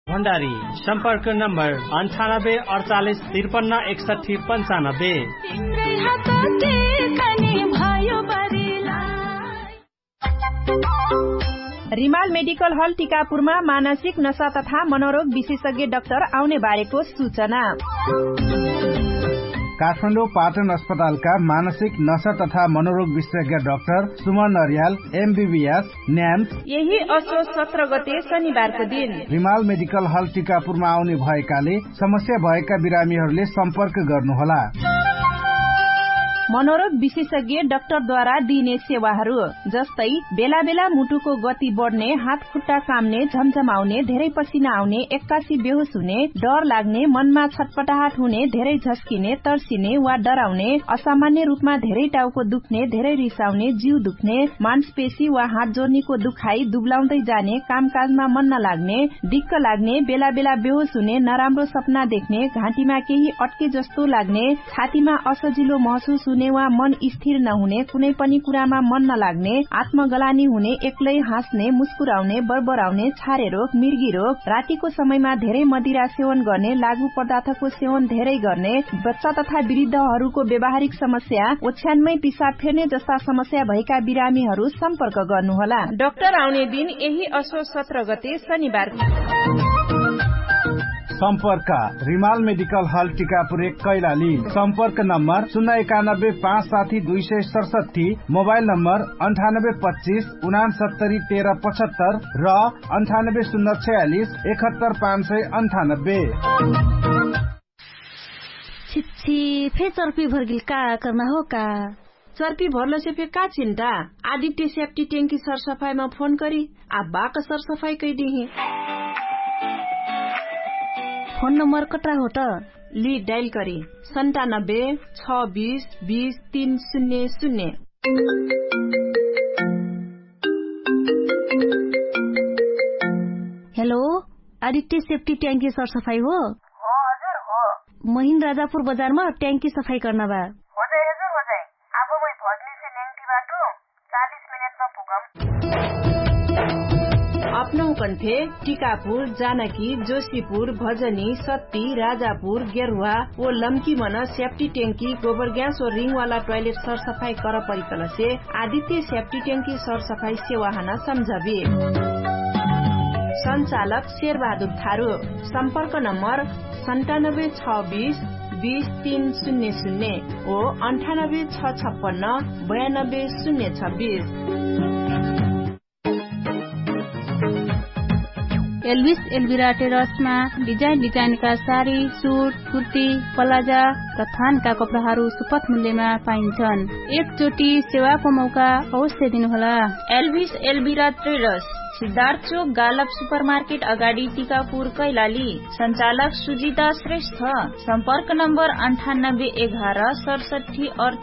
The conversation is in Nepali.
भण्डारी सम्पर्क नम्बर 98 रिमाल मेडिकल हल टिकापुरमा मानसिक नशा तथा मनोरोग विशेषज्ञ डाक्टर आउने बारेको सूचना। काठमाडौँ पाटन अस्पतालका मानसिक नशा तथा मनोरोग विशेषज्ञ डाक्टर सुमन अर्याल MBBS न्याम्स यही असोज 17 गते शनिबारको दिन रिमाल मेडिकल हल टिकापुरमा आउने भएकाले समस्या भएका बिरामीहरूले सम्पर्क गर्नुहोला। मनोरोग विशेषज्ञ डाक्टरद्वारा दिइने सेवाहरू जस्तै बेला बेला मुटुको गति बढ्ने, हात खुट्टा काम्ने, झमझमाउने, धेरै पसिना आउने, एक्कासी बेहोस हुने, डर लाग्ने, मनमा छटपटाहट हुने, धेरै झस्किने, तर्सिने वा डराउने, असामान्य रूपमा धेरै टाउको दुख्ने, धेरै रिसाउने, जिउ दुख्ने, मांसपेशी वा हात जोड्नीको दुखाइ, दुब्लाउँदै जाने, कामकाजमा मन नलाग्ने, दिक्क लाग्ने, बेला बेला बेहोस हुने, नराम्रो सपना देख्ने, घाँटीमा केही अट्के जस्तो लाग्ने, छातीमा असजिलो महसुस हुने वा मन स्थिर नहुने, कुनै पनि कुरामा मन नलाग्ने, आत्मगलानी हुने, एक्लै हाँस्ने, मुस्कुराउने, बरबराउने, छारे रोग, मिर्गी रोग, रातिको समयमा धेरै मदिरा सेवन गर्ने, लागू पदार्थको सेवन धेरै गर्ने, बच्चा तथा वृद्धहरूको व्यावहारिक समस्या, ओछ्यानमै पिसाब फेर्ने जस्ता समस्या भएका बिरामीहरू सम्पर्क गर्नुहोला। डाक्टर आउने दिन यही असोज 17 गते शनिबार। सम्पर्क रिमाल मेडिकल हल टिकापुर 1 कैलाली। सम्पर्क नम्बर 09157 मोबाइल नम्बर 9825 69 13 75 र 98 046 71 598। छिच्छी फे चर्पी भर्गिल का करना हो का चर्पी भर्ल से फे का चिन्ता आदित्य सेफ्टी ट्याङ्की सरसफाईमा फोन करी आ बाका सरसफाई कैदिही। फोन नम्बर कटा हो त ली dial curry 97 26 20 300। Hello, Aditya safety ट्याङ्की सरसफाई हो? हजुर हो। महिन राजापुर बजारमा ट्याङ्की सफाई गर्न बा। हो जाए हजुर हो जाए। अब मैं भर्ली से नेंगटी बाटो 40 मिनट में पुगम। अपनौ कन्थे टिकापुर, जानकी, जोशीपुर, भजनी, सत्ती, राजापुर, गेरुवा ओ लम्की मन सेफ्टी ट्याङ्की, गोबर ग्यास और रिंग वाला टॉयलेट सरसफाई कर परिकल से आदित्य सेफ्टी ट्याङ्की सरसफाई सेवा हना सम्झबे। संचालक शेरबहादुर थारू। संपर्क नम्बर 9726 20 300 ओ 98 656 92 026। Elvis एल्भिरा टेरसमा डिजाइनका sari, suit, kurti, plaza र थानका कपडाहरू सुपथ मूल्यमा पाइन्छन्। एकचोटि सेवाको मौका अवश्य दिनुहोला। एल्भिस एल्भिरा टेरस, सिद्धार्थ चोक, गालप सुपरमार्केट अगाडि, टिकापुर, कैलाली। संचालक सुजिता श्रेष्ठ। सम्पर्क नम्बर 98 11 67